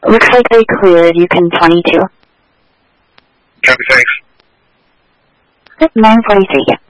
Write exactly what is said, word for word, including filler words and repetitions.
Looks like they cleared. You can twenty-two. Copy, thanks. nine forty-three, yeah.